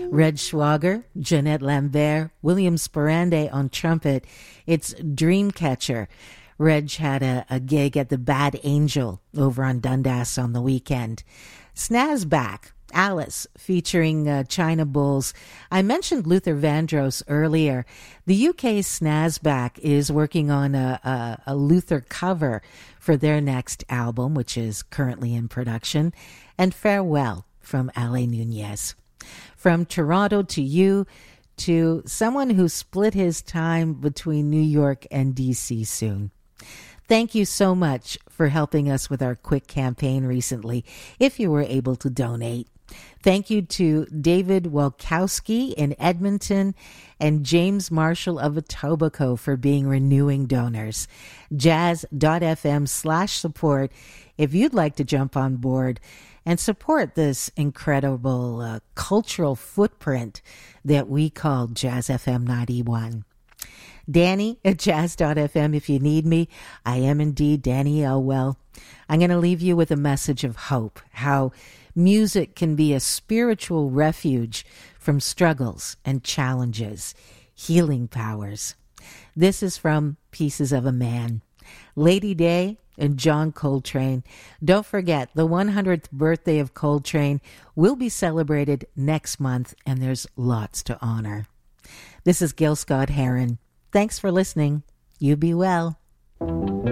Red Schwager, Jeanette Lambert, William Sperande on trumpet. It's Dreamcatcher. Reg had a gig at the Bad Angel over on Dundas on the weekend. Snazback, Alice, featuring China Bulls. I mentioned Luther Vandross earlier. The UK Snazback is working on a Luther cover for their next album, which is currently in production. And Farewell from Ale Nunez. From Toronto to you, to someone who split his time between New York and D.C. soon. Thank you so much for helping us with our quick campaign recently, if you were able to donate. Thank you to David Walkowski in Edmonton and James Marshall of Etobicoke for being renewing donors. Jazz.fm/support if you'd like to jump on board and support this incredible cultural footprint that we call Jazz FM 91. Danny at Jazz.fm if you need me. I am indeed Danny Elwell. I'm going to leave you with a message of hope, how music can be a spiritual refuge from struggles and challenges, healing powers. This is from Pieces of a Man. Lady Day and John Coltrane. Don't forget, the 100th birthday of Coltrane will be celebrated next month, and there's lots to honor. This is Gil Scott-Heron. Thanks for listening. You be well.